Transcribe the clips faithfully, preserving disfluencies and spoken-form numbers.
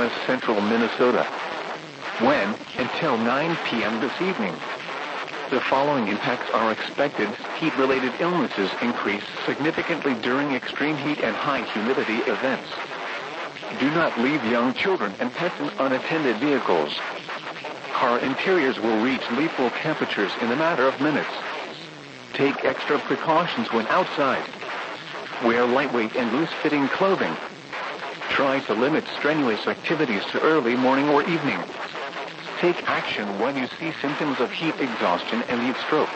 northwest central Minnesota. When, until nine p m this evening. The following impacts are expected. Heat-related illnesses increase significantly during extreme heat and high humidity events. Do not leave young children and pets in unattended vehicles. Car interiors will reach lethal temperatures in a matter of minutes. Take extra precautions when outside. Wear lightweight and loose-fitting clothing. Try to limit strenuous activities to early morning or evening. Take action when you see symptoms of heat exhaustion and heat stroke.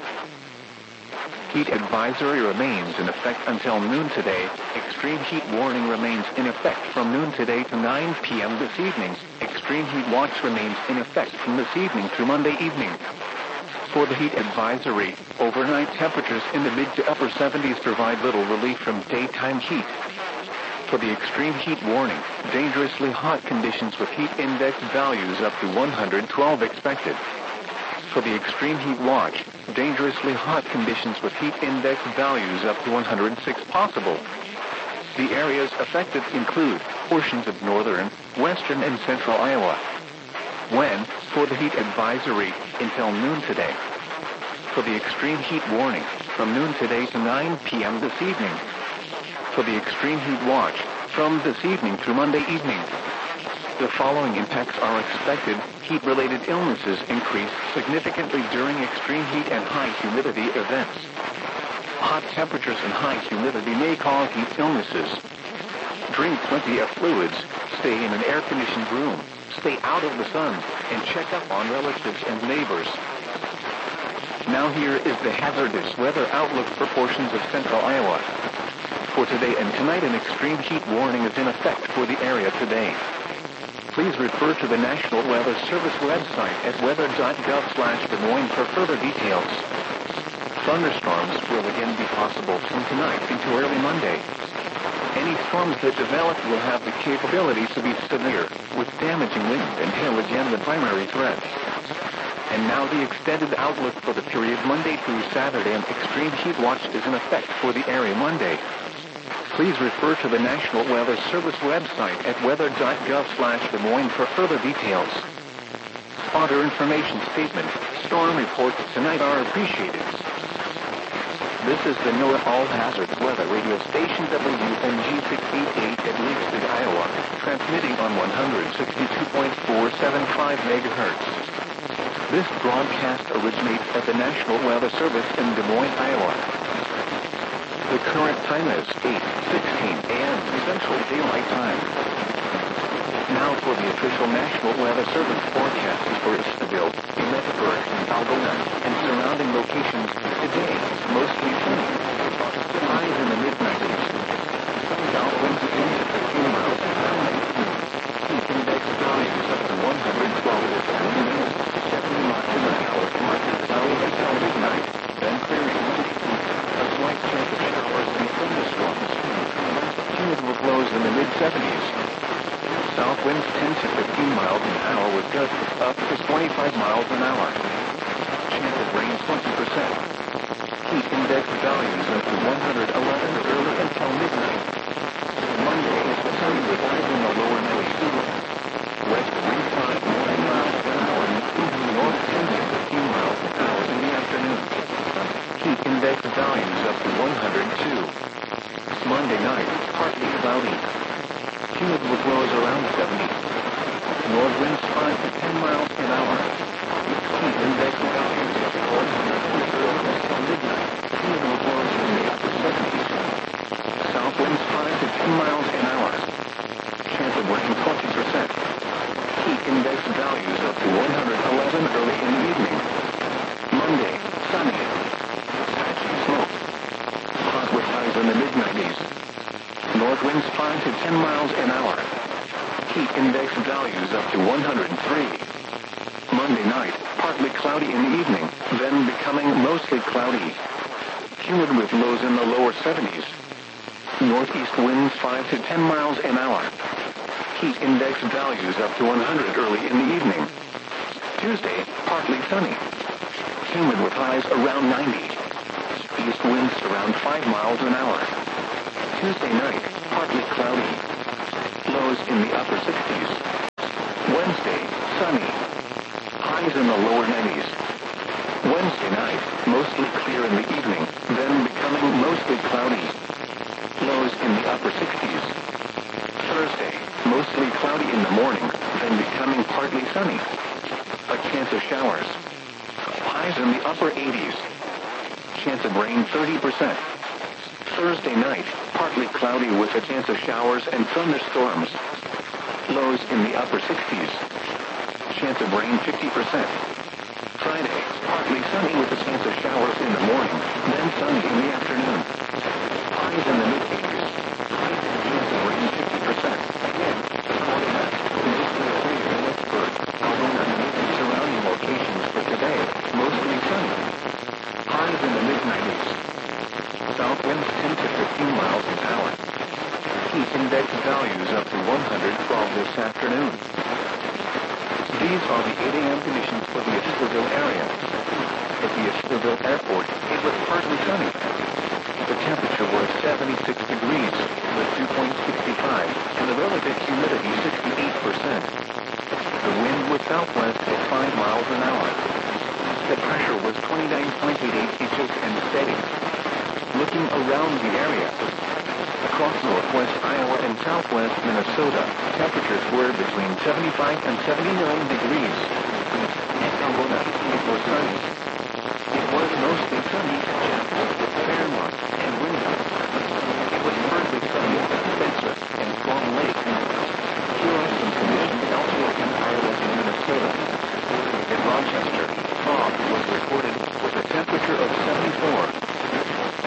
Heat advisory remains in effect until noon today. Extreme heat warning remains in effect from noon today to nine p m this evening. Extreme heat watch remains in effect from this evening through Monday evening. For the heat advisory, overnight temperatures in the mid to upper seventies provide little relief from daytime heat. For the extreme heat warning, dangerously hot conditions with heat index values up to one hundred twelve expected. For the extreme heat watch, dangerously hot conditions with heat index values up to one hundred six possible. The areas affected include portions of northern, western, and central Iowa. When, for the heat advisory, until noon today. For the extreme heat warning, from noon today to nine p m this evening. For the extreme heat watch, from this evening through Monday evening. The following impacts are expected. Heat-related illnesses increase significantly during extreme heat and high humidity events. Hot temperatures and high humidity may cause heat illnesses. Drink plenty of fluids, stay in an air-conditioned room, stay out of the sun, and check up on relatives and neighbors. Now here is the hazardous weather outlook for portions of central Iowa. For today and tonight, an extreme heat warning is in effect for the area today. Please refer to the National Weather Service website at weather dot gov slash Des Moines for further details. Thunderstorms will again be possible from tonight into early Monday. Any storms that develop will have the capability to be severe, with damaging wind and hail again the primary threats. And now the extended outlook for the period Monday through Saturday. An extreme heat watch is in effect for the area Monday. Please refer to the National Weather Service website at weather dot gov slash Des Moines for further details. Spotter information statement. Storm reports tonight are appreciated. This is the NOAA All Hazards Weather Radio Station W N G six eighty-eight at Leipzig, Iowa, transmitting on one hundred sixty-two point four seven five megahertz. This broadcast originates at the National Weather Service in Des Moines, Iowa. The current time is eight sixteen a m Central Daylight Time. Now for the official National Weather Service forecast for Eastville, Emmetsburg, Algona, and surrounding locations. Today, mostly sunny. Highs in the mid nineties. South winds ten to fifteen miles per hour. Heat index values up to one hundred twelve winds seventy miles per hour. Market cloudy until midnight, then clearing. A slight chance of showers and thunderstorms. Cumulative lows in the mid seventies. South winds ten to fifteen miles an hour with gusts up to twenty-five miles an hour. Chance of rain twenty percent. Heat index values up to one hundred eleven early until midnight. Monday is sunny with highs in the lower nineties. West wind five to nine miles an hour and evening north ten to fifteen miles an hour in the afternoon. Heat index values up to one hundred two. Monday night, partly cloudy. Cumulative lows around seventy. North winds five to ten miles an hour. Heat index values up to one hundred early until midnight. Cumulative lows in the upper seventies. South winds five to ten miles an hour. Chance of rain twenty percent. Heat index values up to one hundred eleven early in the evening. Monday, sunny. Patchy smoke. Hot with highs in the mid nineties. North winds five to ten miles an hour. Heat index values up to one hundred three. Monday night, partly cloudy in the evening, then becoming mostly cloudy. Humid with lows in the lower seventies. Northeast winds five to ten miles an hour. Heat index values up to one hundred early in the evening. Tuesday, partly sunny. Humid with highs around ninety. East winds around five miles an hour. Tuesday night, partly cloudy. Lows in the upper sixties. Tuesday, sunny. Highs in the lower nineties. Wednesday night, mostly clear in the evening, then becoming mostly cloudy. Lows in the upper sixties. Thursday, mostly cloudy in the morning, then becoming partly sunny. A chance of showers. Highs in the upper eighties. Chance of rain thirty percent. Thursday night, partly cloudy with a chance of showers and thunderstorms. Lows in the upper sixties. Chance of rain fifty percent. Friday, partly sunny with a chance of showers in the morning, then sunny in the afternoon. Highs in the mid-eighties. Highs and chance of rain fifty percent. Again, Friday night, mostly clear in Westburg, Algona and surrounding locations for today, mostly sunny. Highs in the mid-nineties. South winds ten to fifteen miles an hour. Heat index values up to one hundred twelve this afternoon. These are the eight a m conditions for the Easterville area. At the Easterville Airport, it was partly sunny. The temperature was seventy-six degrees, with dew point sixty-five, and the relative humidity sixty-eight percent. The wind was southwest at five miles an hour. The pressure was twenty-nine point eight eight inches and steady. Looking around the area, across northwest Iowa and southwest Minnesota, temperatures were between seventy-five and seventy-nine degrees. At Algona, it was sunny. It was mostly sunny.